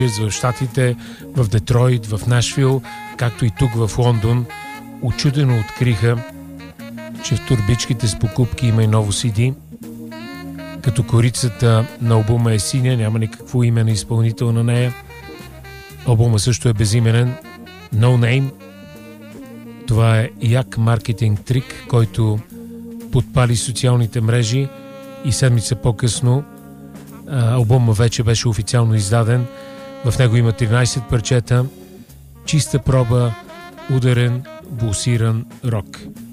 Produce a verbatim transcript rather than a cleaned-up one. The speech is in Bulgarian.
в Щатите, в Детройт, в Нашвил, както и тук в Лондон, учудено откриха, че в турбичките с покупки има и ново си ди. Като корицата на албума е синя, няма никакво име на изпълнител на нея. Албума също е безименен, No Name. Това е як маркетинг трик, който подпали социалните мрежи и седмица по-късно албума вече беше официално издаден. В него има тринайсет парчета, чиста проба, ударен, булсиран рок.